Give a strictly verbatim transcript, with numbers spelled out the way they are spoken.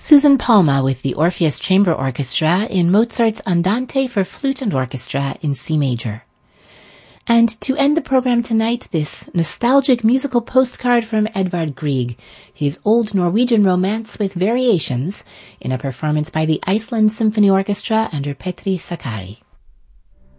Susan Palma with the Orpheus Chamber Orchestra in Mozart's Andante for flute and orchestra in C major. And to end the program tonight, this nostalgic musical postcard from Edvard Grieg, his old Norwegian romance with variations, in a performance by the Iceland Symphony Orchestra under Petri Sakari.